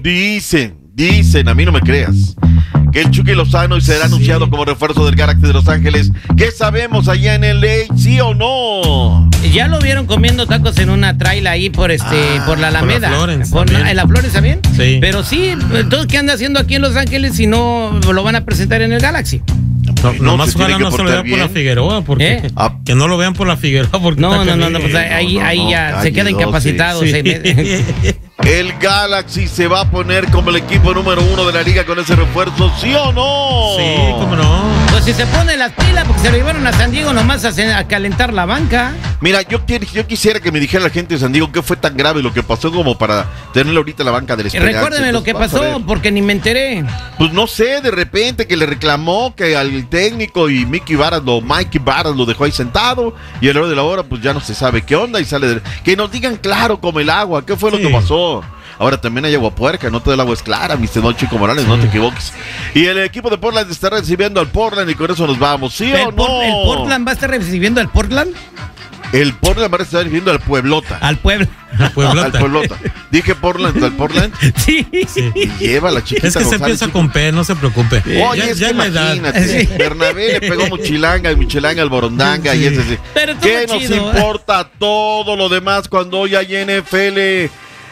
Dicen, a mí no me creas, que el Chucky Lozano será anunciado como refuerzo del Galaxy de Los Ángeles. ¿Qué sabemos allá en LA? ¿Sí o no? Ya lo vieron comiendo tacos en una traila ahí por la Alameda. ¿En la Florence también? Sí. Pero sí, entonces, ¿qué anda haciendo aquí en Los Ángeles si no lo van a presentar en el Galaxy? Nomás ojalá no se lo vean por la Figueroa, porque que no lo vean por la Figueroa, porque no, pues ahí ya se queda incapacitado. Sí. El Galaxy se va a poner como el equipo número 1 de la liga con ese refuerzo, ¿sí o no? Sí, cómo no. Pues si se pone las pilas, porque se lo llevaron a San Diego nomás a calentar la banca. Mira, yo quisiera que me dijera la gente de San Diego qué fue tan grave lo que pasó como para tenerle ahorita la banca del Esperanza. Recuérdeme lo que pasó, porque ni me enteré. Pues no sé, de repente que le reclamó que al técnico y Mikey Varas lo dejó ahí sentado, y a la hora de la hora pues ya no se sabe qué onda y que nos digan claro como el agua, qué fue lo que pasó. Ahora también hay agua puerca, no todo el agua es clara, mi señor Chico Morales, no te equivoques. Y el equipo de Portland está recibiendo al Portland y con eso nos vamos, ¿sí o no? ¿El Portland va a estar recibiendo al Portland? El Portland va a estar recibiendo al Pueblota. Al Pueblota. Al Pueblota. Dije Portland, al Portland. Sí. Y lleva la chiquita. Es que González, se empieza con P, no se preocupe. Oye, es que imagínate. Bernabé le pegó Muchilanga al Borondanga y ese. Pero ¿qué nos chido, importa todo lo demás cuando hoy hay NFL?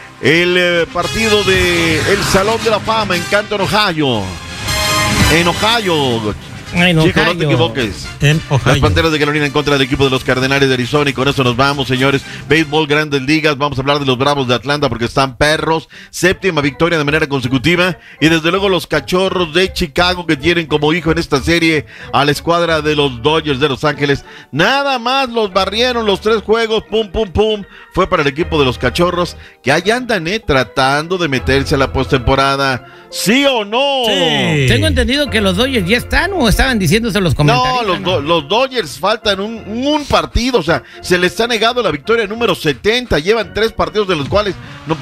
El partido de el Salón de la Fama en Canton, Ohio. En Ohio. Chico, no te equivoques. En Ohio. Las Panteras de Carolina en contra del equipo de los Cardenales de Arizona. Y con eso nos vamos, señores. Béisbol, Grandes Ligas. Vamos a hablar de los Bravos de Atlanta porque están perros. 7ª victoria de manera consecutiva. Y desde luego los Cachorros de Chicago que tienen como hijo en esta serie a la escuadra de los Dodgers de Los Ángeles. Nada más los barrieron los 3 juegos. Pum. Fue para el equipo de los Cachorros que ahí andan, tratando de meterse a la postemporada. ¿Sí o no? Sí. Tengo entendido que los Dodgers ya están o estaban diciéndose los comentarios. No, los Dodgers faltan un partido, o sea, se les ha negado la victoria número 70, llevan 3 partidos de los cuales,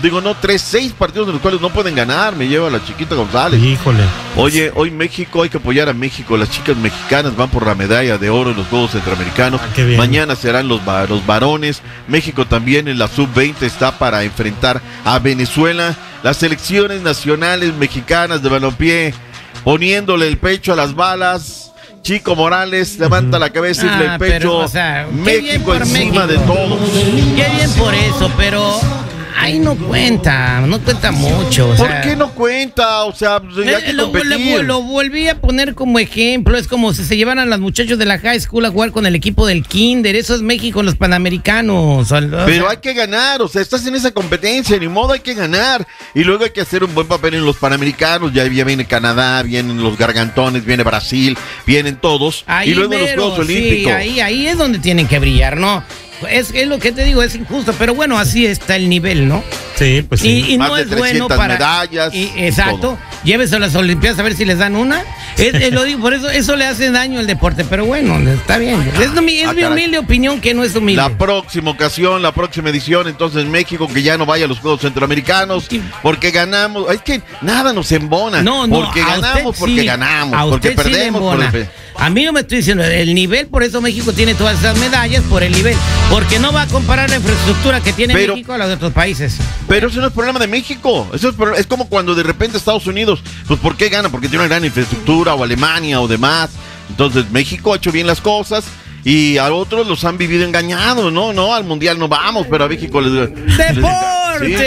6 partidos de los cuales no pueden ganar, me lleva la chiquita González. Híjole. Oye, hoy México, hay que apoyar a México, las chicas mexicanas van por la medalla de oro en los Juegos Centroamericanos, mañana serán los varones, México también en la sub-20 está para enfrentar a Venezuela, las selecciones nacionales mexicanas de balompié, poniéndole el pecho a las balas. Chico Morales levanta la cabeza y el pecho. Pero, México encima de todos. Qué bien por eso, pero ahí no cuenta mucho. ¿Por qué no cuenta? O sea, hay que competir. Lo volví a poner como ejemplo. Es como si se llevaran las muchachos de la high school a jugar con el equipo del kinder. Eso es México en los Panamericanos. Pero hay que ganar, o sea, estás en esa competencia, ni modo, hay que ganar. Y luego hay que hacer un buen papel en los Panamericanos. Ya viene Canadá, vienen los Gargantones, viene Brasil, vienen todos. Ahí y luego los Juegos Olímpicos. Ahí es donde tienen que brillar, ¿no? Es lo que te digo, es injusto, pero bueno, así está el nivel, ¿no? Sí, pues sí. Y no es bueno para medallas. Exacto. Llévese a las Olimpiadas a ver si les dan una. Lo digo, por eso le hace daño al deporte, pero bueno, está bien. Es mi humilde opinión que no es humilde. La próxima ocasión, la próxima edición, entonces México que ya no vaya a los Juegos Centroamericanos, porque ganamos. Es que nada nos embona. No, porque ganamos, porque ganamos, porque perdemos. A mí no me estoy diciendo el nivel, por eso México tiene todas esas medallas, por el nivel. Porque no va a comparar la infraestructura que tiene México a la de otros países. Pero eso no es problema de México. Eso es como cuando de repente Estados Unidos, pues ¿por qué gana? Porque tiene una gran infraestructura, o Alemania, o demás. Entonces México ha hecho bien las cosas. Y a otros los han vivido engañados, no, al Mundial no vamos, pero a México les... ¡Deporte! ¡Sí,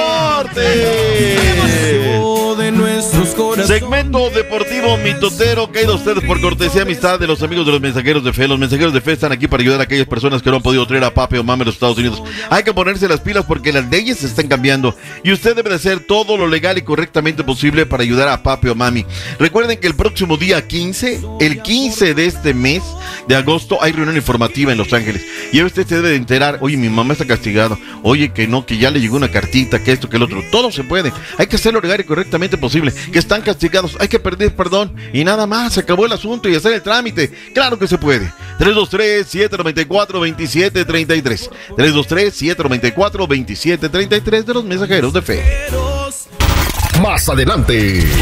deporte! De nuestros corazones. Segmento deportivo mitotero caído a ustedes por cortesía y amistad de los amigos de los Mensajeros de Fe. Los Mensajeros de Fe están aquí para ayudar a aquellas personas que no han podido traer a papi o mami a los Estados Unidos. Hay que ponerse las pilas porque las leyes se están cambiando y usted debe de hacer todo lo legal y correctamente posible para ayudar a papi o mami. Recuerden que el próximo día 15, el 15 de este mes de agosto, hay reunión informativa en Los Ángeles y usted se debe de enterar. Oye, mi mamá está castigada. Oye, que no, que ya le llegó una cartita, que esto, que el otro. Todo se puede. Hay que hacerlo legal y correctamente posible. Que están castigados. Hay que pedir perdón y nada más. Se acabó el asunto y hacer el trámite. Claro que se puede. 323-794-2733. 323-794-2733 de los Mensajeros de Fe. Más adelante.